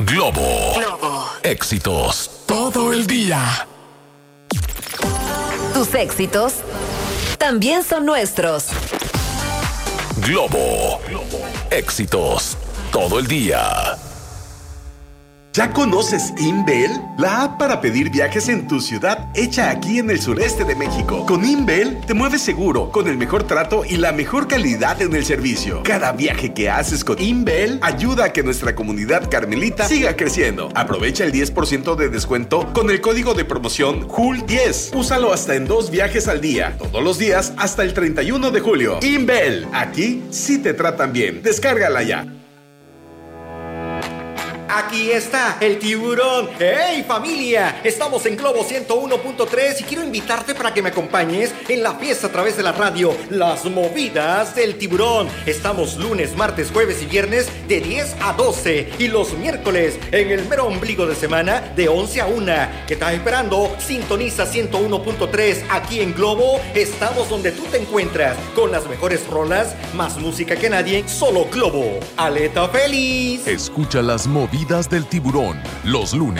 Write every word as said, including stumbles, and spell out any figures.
Globo. Globo. Éxitos todo el día. Tus éxitos también son nuestros. Globo. Éxitos todo el día. ¿Ya conoces Inbel? La app para pedir viajes en tu ciudad, hecha aquí en el sureste de México. Con Inbel te mueves seguro, con el mejor trato y la mejor calidad en el servicio. Cada viaje que haces con Inbel ayuda a que nuestra comunidad carmelita siga creciendo. Aprovecha el diez por ciento de descuento con el código de promoción J U L diez. Úsalo hasta en dos viajes al día, todos los días hasta el treinta y uno de julio. Inbel, aquí sí te tratan bien. Descárgala ya. Aquí está el tiburón. ¡Hey, familia! Estamos en Globo ciento uno punto tres y quiero invitarte para que me acompañes en la fiesta a través de la radio Las Movidas del Tiburón. Estamos lunes, martes, jueves y viernes de diez a doce y los miércoles en el mero ombligo de semana de once a una. ¿Qué estás esperando? Sintoniza ciento uno punto tres. Aquí en Globo estamos donde tú te encuentras, con las mejores rolas, más música que nadie, solo Globo. ¡Aleta feliz! Escucha Las Movidas del Tiburón los lunes